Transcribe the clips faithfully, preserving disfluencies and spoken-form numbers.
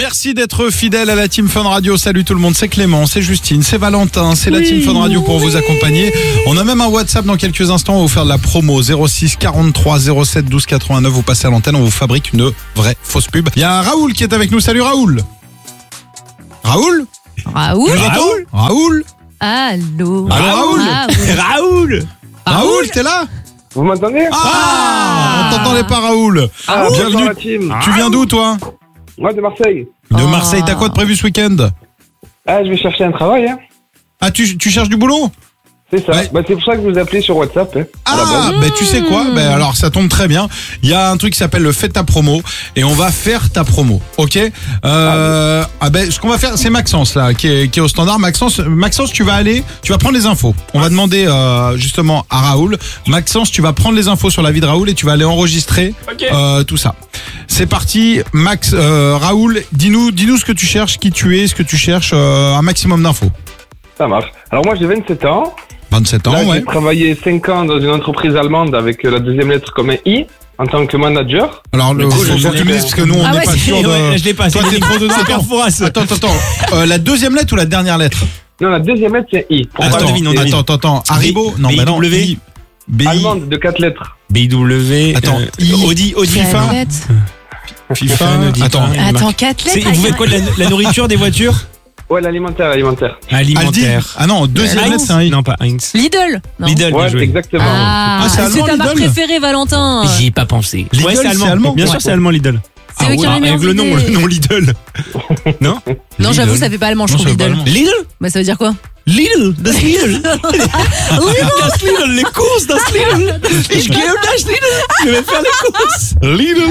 Merci d'être fidèle à la Team Fun Radio. Salut tout le monde, c'est Clément, c'est Justine, c'est Valentin, c'est la oui, Team Fun Radio pour oui. vous accompagner. On a même un WhatsApp dans quelques instants, on va vous faire de la promo zéro six quarante-trois zéro sept douze quatre-vingt-neuf. Vous passez à l'antenne, on vous fabrique une vraie fausse pub. Il y a Raoul qui est avec nous. Salut Raoul. Raoul Raoul Raoul Raoul Allô Allô Raoul Raoul Raoul, t'es là? Vous m'entendez? Ah, ah On t'entendait pas Raoul. Ah, Bienvenue. la team. Tu viens d'où toi? Moi de Marseille. De Ah. Marseille, t'as quoi de prévu ce week-end? Ah, je vais chercher un travail, hein. Ah, tu, tu cherches du boulot? C'est ça. Ouais. Bah, c'est pour ça que je vous appelez sur WhatsApp. Hein, à la Ah, base. ben tu sais quoi? Ben alors ça tombe très bien. Il y a un truc qui s'appelle le Fais ta promo et on va faire ta promo, ok? Euh, ah ben ce qu'on va faire, c'est Maxence là qui est, qui est au standard. Maxence, Maxence, tu vas aller, tu vas prendre les infos. On va demander euh, justement à Raoul. Maxence, tu vas prendre les infos sur la vie de Raoul et tu vas aller enregistrer Ok. euh, tout ça. C'est parti, Max, euh, Raoul, dis-nous, dis-nous ce que tu cherches, qui tu es, ce que tu cherches, euh, un maximum d'infos. Ça marche. Alors moi j'ai vingt-sept ans. vingt-sept ans, Là, ouais. j'ai travaillé cinq ans dans une entreprise allemande avec euh, la deuxième lettre comme un I en tant que manager. Alors le, Du coup, faut, je faut que tu connais me dises parce que nous on Ah n'est ouais, pas c'est- sûr de. Ouais, je l'ai pas. Toi c'est- t'es trop dedans. C'est Attends, Perforas. attends, attends, attends. Euh, la deuxième lettre ou la dernière lettre? Non, la deuxième lettre c'est I. Pour Attends, pas devine, on deviner. devine. Attends, attends, attends. Haribo? Non, bah non. B I W. I. B I. Allemande de quatre lettres. B W. Attends, euh, I. Audi, Audi. FIFA. Quatre lettres. FIFA. Audi, Attends. Audi. Attends, quatre C'est- lettres. Vous faites quoi de la, la nourriture des voitures? Ouais, l'alimentaire, alimentaire. Aldi. Alimentaire. Ah non, deuxième Heinz. lettre c'est un I. Non, pas Heinz. Lidl non. Lidl, bien Ouais, joué. exactement. Ah, Ah, c'est allemand, ta marque Lidl préférée, Valentin. J'y ai pas pensé. Lidl, Ouais, c'est c'est allemand. allemand. Bien sûr, c'est allemand Lidl. C'est eux qui ont les Avec meilleures le nom, idées. le nom Lidl. Non? Non, j'avoue, ça fait pas allemand, je Non, trouve ça fait pas Lidl. allemand. Lidl? Bah, ça veut dire quoi? Lidl, das Lidl. Das Lidl, les courses, das Lidl. Ich gehe das Lidl. Je vais faire les courses. Lidl.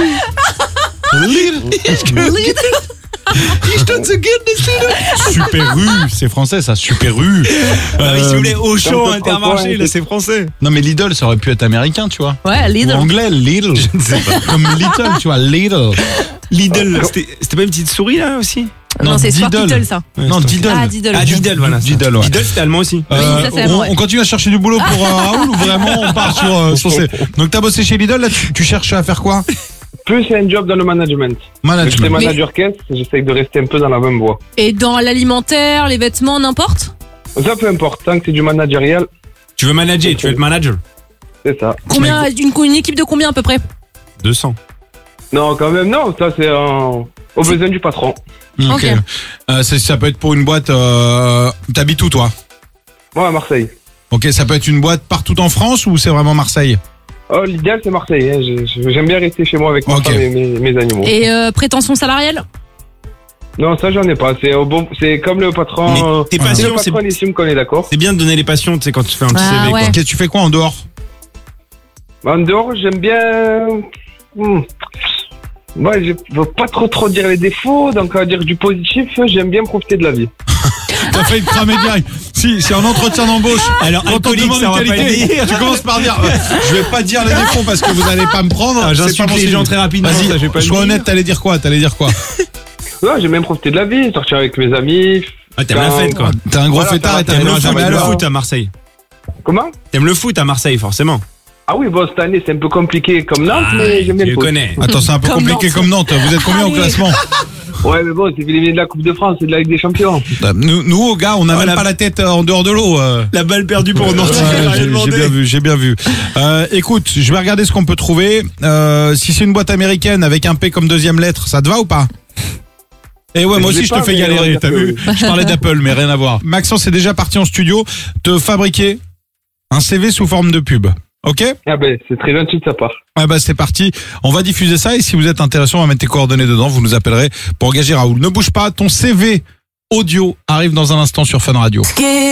Lidl. Ich donne so gern das Lidl. Super U, c'est français ça, Super U. Ah oui, si vous voulez, un Auchan, peu Intermarché, trop là, c'est français. Non mais Lidl ça aurait pu être américain, tu vois. Ouais, Ou Lidl. anglais, Lidl. Je ne sais pas. Comme Little, tu vois, Lidl. Lidl, c'était c'était pas une petite souris, là, aussi? Non, Non, c'est Sport Diddle. Lidl, ça. Non, Diddle. Ah, Diddle. Ah, Lidl, voilà. ça. Lidl, ouais. Lidl, c'était allemand aussi. Oui, ça, c'est on, allemand, ouais. on continue à chercher du boulot pour euh, Raoul ou vraiment on part sur, euh, sur ces... Donc t'as bossé chez Lidl, là tu, tu cherches à faire quoi? Plus un job dans le management. Je suis Management. manager caisse, j'essaye de rester un peu dans la même voie. Et dans l'alimentaire, les vêtements, n'importe? Ça peu importe, tant que c'est du managérial, Tu veux manager, tu veux être manager. c'est ça. Combien, une, une équipe de combien à peu près? deux cents. Non, quand même, non, ça c'est un... au besoin du patron. Ok. Ok. Euh, ça, ça peut être pour une boîte... Euh... T'habites où toi? Moi à Marseille. Ok, ça peut être une boîte partout en France ou c'est vraiment Marseille? Oh, l'idéal c'est Marseille, hein. Je- je- j'aime bien rester chez moi avec ma Ok. femme et mes, mes animaux. Et euh, prétention salariale? Non, ça j'en ai pas, c'est au bon, c'est comme le patron... Mais euh, tes c'est le passions, c'est patron estime qu'on est d'accord. c'est bien de donner les passions, tu sais, quand tu fais un petit Ah, C V, ouais. quoi. Ok, tu fais quoi en dehors? En dehors, j'aime bien... Hmm. Ouais, je veux pas trop trop dire les défauts, donc on va dire du positif, j'aime bien profiter de la vie. T'as failli te cramer direct. Si, c'est en entretien d'embauche. Alors, Quand on te alcoolique, demande ça une va pas le qualité, dire. tu commences par dire euh, je vais pas dire les défauts parce que vous n'allez pas me prendre. Ah, C'est j'insulte pas mon les style. gens très rapidement, Vas-y, ça, je vais pas le sois dire. honnête, t'allais dire quoi? T'allais dire quoi? Ouais, j'aime bien profiter de la vie, sortir avec mes amis. Ah, t'aimes la Quand- fête, quoi. T'es un gros Voilà, fêtard ça et va, t'aimes T'aimes le le, jamais foot, à le l'heure. foot à Marseille. Comment? T'aimes le foot à Marseille, forcément. Ah oui, bon, cette année c'est un peu compliqué comme Nantes, mais j'aime bien tu le le foot. connais. Attends, c'est un peu Comme compliqué Nantes. comme Nantes. Vous êtes combien au Allez. classement? Ouais, mais bon, c'est éliminé de la Coupe de France et de la Ligue des Champions. Nous, nous, au gars, on n'a Oh, même la- pas la tête euh, en dehors de l'eau. euh. La balle perdue pour Nantes. Ouais, j'ai- j'ai bien vu, j'ai bien vu. Euh, écoute, je vais regarder ce qu'on peut trouver. Euh, si c'est une boîte américaine avec un P comme deuxième lettre, ça te va ou pas? Et ouais, Je moi aussi l'ai je te pas, fais mais on va galérer, dire t'as que vu? Je parlais d'Apple, mais rien à voir. Maxence est déjà parti en studio te fabriquer un C V sous forme de pub. Ok? Ah ben, c'est très gentil de sa part. Ah bah c'est parti, on va diffuser ça et si vous êtes intéressé, on va mettre tes coordonnées dedans, vous nous appellerez pour engager Raoul. Ne bouge pas, ton C V audio arrive dans un instant sur Fun Radio.